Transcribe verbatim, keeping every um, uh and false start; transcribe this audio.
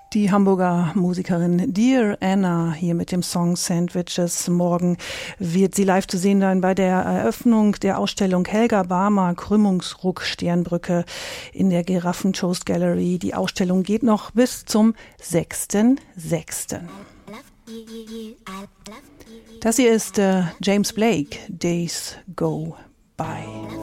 Die Hamburger Musikerin Dear Anna hier mit dem Song Sandwiches. Morgen wird sie live zu sehen sein bei der Eröffnung der Ausstellung Helga Barmer Krümmungsruck Sternbrücke in der Giraffentoast Gallery. Die Ausstellung geht noch bis zum sechsten sechsten Das hier ist äh, James Blake, Days Go By.